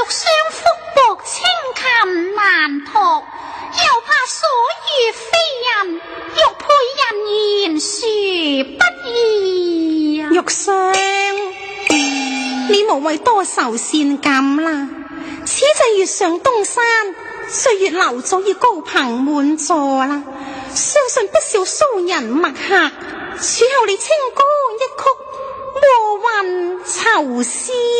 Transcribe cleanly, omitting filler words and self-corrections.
相福薄清琴难托，又怕所遇非人，欲配人言殊不易啊。 玉霜，你無謂多愁善感啦。此際月上東山，歲月留早已高朋滿座啦。相信不少騷人墨客，此後你清歌一曲，和韻愁思。